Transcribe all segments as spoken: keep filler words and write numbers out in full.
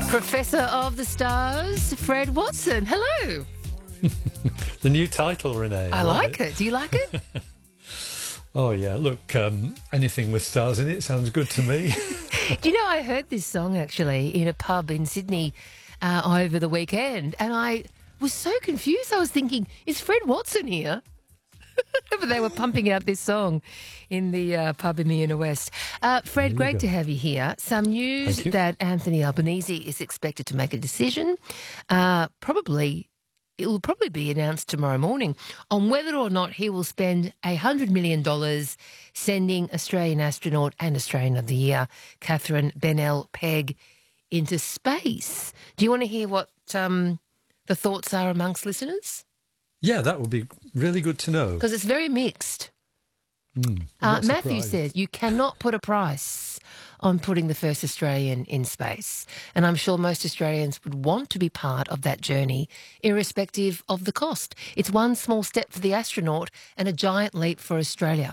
Professor of the Stars, Fred Watson. Hello. The new title, Renee. I, I like it. it. Do you like it? Oh, yeah. Look, um, anything with stars in it sounds good to me. Do you know, I heard this song actually in a pub in Sydney uh, over the weekend, and I was so confused. I was thinking, is Fred Watson here? But they were pumping out this song in the uh, pub in the inner west. Uh, Fred, great go. to have you here. Some news that Anthony Albanese is expected to make a decision. Uh, probably, it will probably be announced tomorrow morning on whether or not he will spend one hundred million dollars sending Australian astronaut and Australian of the Year, Catherine Bennell-Pegg, into space. Do you want to hear what um, the thoughts are amongst listeners? Yeah, that would be really good to know. Because it's very mixed. Mm, uh, Matthew says you cannot put a price on putting the first Australian in space. And I'm sure most Australians would want to be part of that journey, irrespective of the cost. It's one small step for the astronaut and a giant leap for Australia.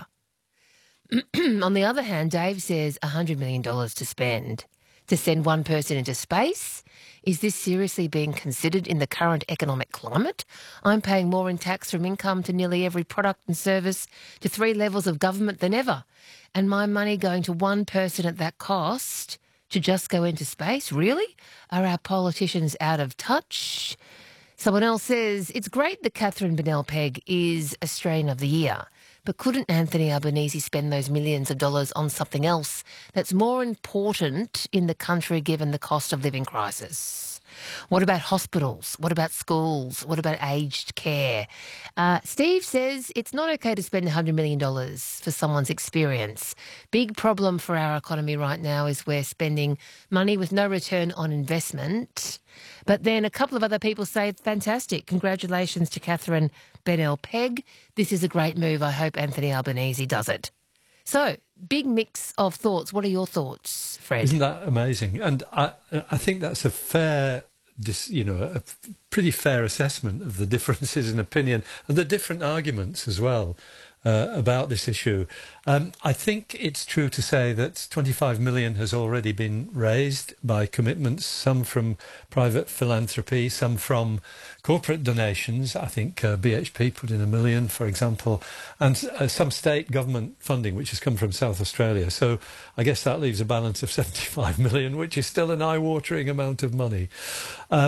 On the other hand, Dave says one hundred million dollars to spend to send one person into space. Is this seriously being considered in the current economic climate? I'm paying more in tax from income to nearly every product and service to three levels of government than ever. And my money going to one person at that cost to just go into space? Really? Are our politicians out of touch? Someone else says, it's great that Catherine Bennell-Pegg is Australian of the Year, but couldn't Anthony Albanese spend those millions of dollars on something else that's more important in the country given the cost of living crisis? What about hospitals? What about schools? What about aged care? Uh, Steve says it's not okay to spend one hundred million dollars for someone's experience. Big problem for our economy right now is we're spending money with no return on investment. But then a couple of other people say, fantastic, congratulations to Catherine Bennell-Pegg. This is a great move. I hope Anthony Albanese does it. So, big mix of thoughts. What are your thoughts, Fred? Isn't that amazing? And I, I think that's a fair, you know, a pretty fair assessment of the differences in opinion and the different arguments as well uh, about this issue. Um, I think it's true to say that twenty-five million has already been raised by commitments, some from private philanthropy, some from corporate donations. I think uh, B H P put in a million, for example, and uh, some state government funding, which has come from South Australia. So I guess that leaves a balance of seventy-five million, which is still an eye-watering amount of money. Uh,